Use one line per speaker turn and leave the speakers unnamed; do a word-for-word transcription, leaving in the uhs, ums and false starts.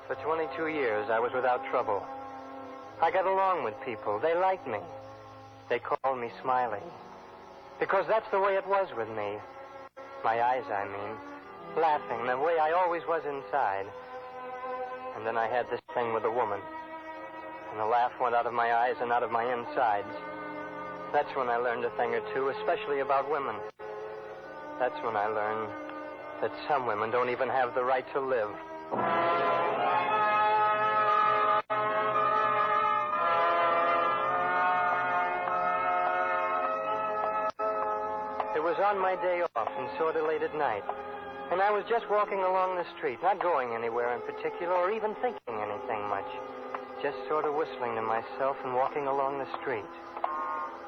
For twenty-two years, I was without trouble. I got along with people. They liked me. They called me Smiley. Because that's the way it was with me. My eyes, I mean. Laughing, the way I always was inside. And then I had this thing with a woman. And the laugh went out of my eyes and out of my insides. That's when I learned a thing or two, especially about women. That's when I learned that some women don't even have the right to live. It was on my day off and sort of late at night. And I was just walking along the street, not going anywhere in particular or even thinking anything much. Just sort of whistling to myself and walking along the street.